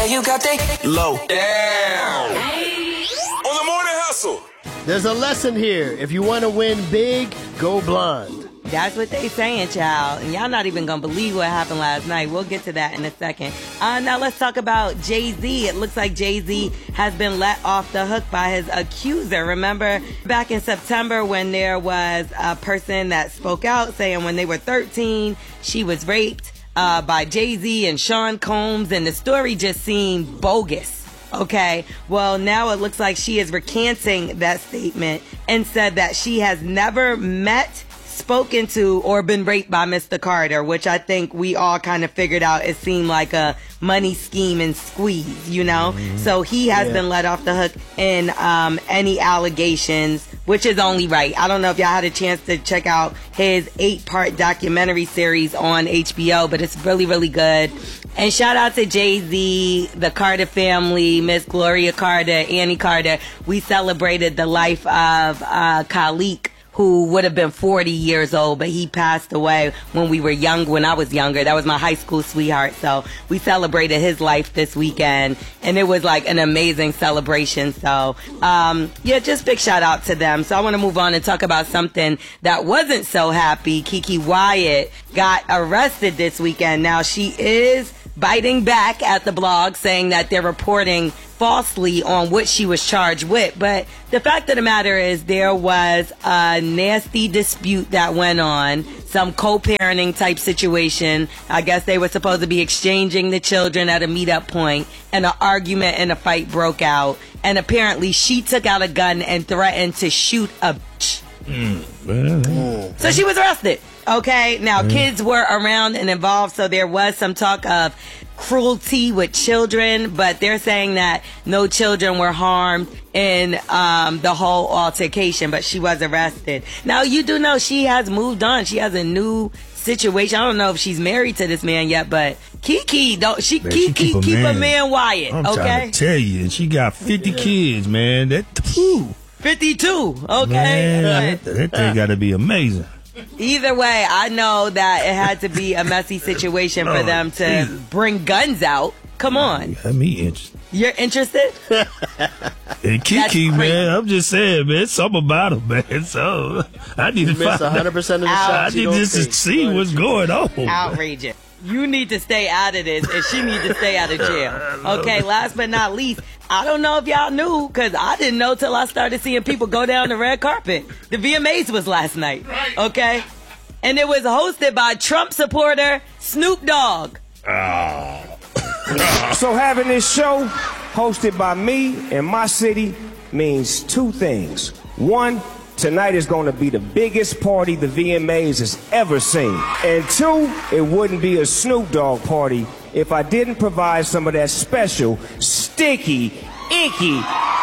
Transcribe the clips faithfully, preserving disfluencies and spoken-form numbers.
Yeah, you got that low. Damn. On the morning hustle. There's a lesson here. If you want to win big, go blonde. That's what they saying, child. And y'all not even going to believe what happened last night. We'll get to that in a second. Uh, now let's talk about Jay-Z. It looks like Jay-Z has been let off the hook by his accuser. Remember back in September when there was a person that spoke out saying when they were thirteen, she was raped uh, by Jay-Z and Sean Combs, and the story just seemed bogus. Okay, well, now it looks like she is recanting that statement and said that she has never met, spoken to, or been raped by Mister Carter, which I think we all kind of figured out it seemed like a money scheme and squeeze, you know? Mm-hmm. So he has yeah. been let off the hook in um, any allegations, which is only right. I don't know if y'all had a chance to check out his eight-part documentary series on H B O, but it's really, really good. And shout out to Jay-Z, the Carter family, Miss Gloria Carter, Annie Carter. We celebrated the life of uh, Khalik, who would have been forty years old, but he passed away when we were young, when I was younger. That was my high school sweetheart. So we celebrated his life this weekend, and it was like an amazing celebration. So, um, yeah, just big shout out to them. So I want to move on and talk about something that wasn't so happy. Keke Wyatt got arrested this weekend. Now, she is biting back at the blog, saying that they're reporting falsely on what she was charged with. But the fact of the matter is there was a nasty dispute that went on, some co-parenting type situation. I guess they were supposed to be exchanging the children at a meetup point, and an argument and a fight broke out. And apparently she took out a gun and threatened to shoot a bitch. Mm. So she was arrested. Okay, now mm. kids were around and involved, so there was some talk of cruelty with children, but they're saying that no children were harmed in um, the whole altercation, but she was arrested. Now, you do know she has moved on. She has a new situation. I don't know if she's married to this man yet, but Keke, don't she, man, Keke, she keep, a, keep man. a man Wyatt, I'm okay? trying to tell you, she got fifty yeah. kids, man. That, whew. fifty-two, okay? Man, that, that thing got to be amazing. Either way, I know that it had to be a messy situation for oh, them to Jesus. bring guns out. Come on. Got me interested. You're interested? And Keke, man, I'm just saying, man, something about him, man. So I need you to find one hundred percent of the shots. I need just to see what's going on. Outrageous. You need to stay out of this, and she needs to stay out of jail. Okay, last but not least, I don't know if y'all knew, because I didn't know till I started seeing people go down the red carpet. The V M As was last night, okay? And it was hosted by Trump supporter Snoop Dogg. Oh. So having this show hosted by me in my city means two things. One, tonight is going to be the biggest party the V M As has ever seen. And two, it wouldn't be a Snoop Dogg party if I didn't provide some of that special, sticky, icky,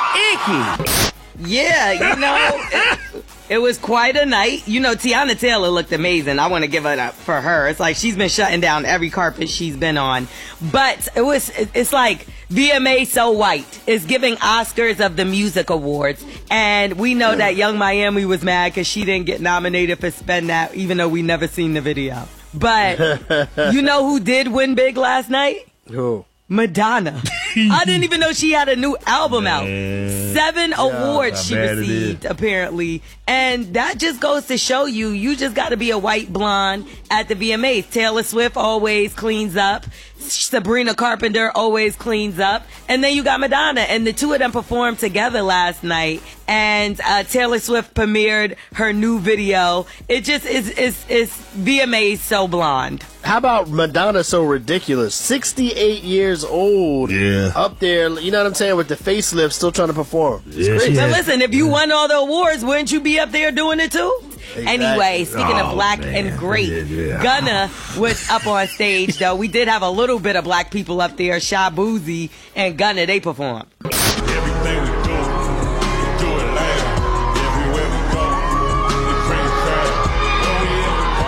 icky. Yeah, you know, it, it was quite a night. You know, Tiana Taylor looked amazing. I want to give it up for her. It's like she's been shutting down every carpet she's been on. But it was, it's like V M A So White is giving Oscars of the Music Awards. And we know that Young Miami was mad because she didn't get nominated for Spend That, even though we never seen the video. But you know who did win big last night? Who? Madonna. I didn't even know she had a new album out. Seven yeah, awards she received, apparently. And that just goes to show you, you just got to be a white blonde at the V M As. Taylor Swift always cleans up. Sabrina Carpenter always cleans up. And then you got Madonna. And the two of them performed together last night. And uh, Taylor Swift premiered her new video. It just is, is, is V M As So Blonde. How about Madonna So Ridiculous? sixty-eight years old. Yeah. Up there, you know what I'm saying, with the facelift, still trying to perform. It's yeah, crazy. But listen, if you won all the awards, wouldn't you be up there doing it too? Exactly. Anyway, speaking oh, of black man. and great, yeah, yeah. Gunna was up on stage, though. We did have a little bit of black people up there. Sha Boozy and Gunna, they performed. Everything we do, we do it loud. Everywhere we go, we bring it crowd. When we in the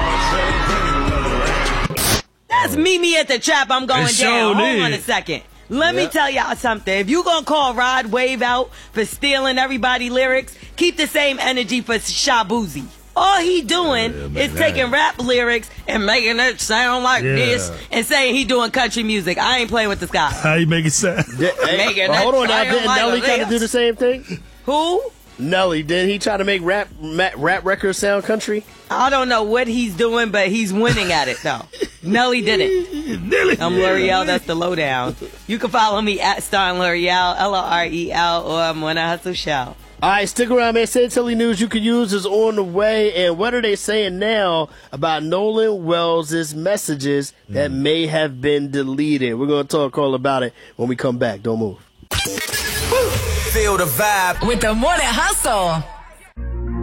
party, celebrating another round. That's Mimi at the Trap. I'm going It down. sure Hold did. on a second. Let Yep. me tell y'all something. If you gonna call Rod Wave out for stealing everybody lyrics, keep the same energy for Sha Boozy. All he doing Yeah, man, is that- taking rap lyrics and making it sound like Yeah. this and saying he doing country music. I ain't playing with this guy. How you make it sound? Did- hey, Making well, that hold on now. sound Didn't like Nelly a try to this. do the same thing? Who? Nelly, did he try to make rap ma- rap records sound country? I don't know what he's doing, but he's winning at it, though. Nelly did it. Nelly. I'm L'Oreal. That's the lowdown. You can follow me at Starn L'Oreal, L O R E L, or I'm When I Hustle Show. All right, stick around, man. Santilli news you can use is on the way. And what are they saying now about Nolan Wells' messages that may have been deleted? We're going to talk all about it when we come back. Don't move. Feel the vibe With the Morning Hustle.